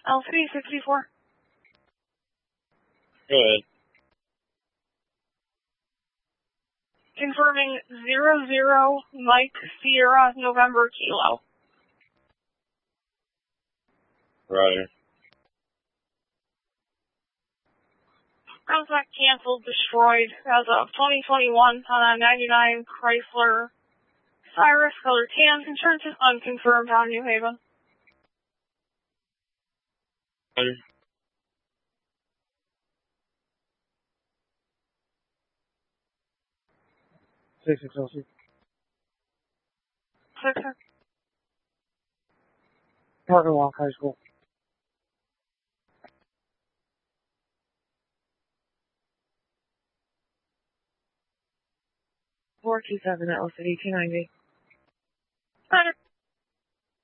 LC64. Go ahead. Confirming 00 Mike Sierra November Kilo. Roger. Contact canceled, destroyed as of 2021 on a 99 Chrysler Cyrus color tan. Insurance is unconfirmed on New Haven. Roger. 6606. 6. Parker Walk High School. 427 LCD 290. Roger.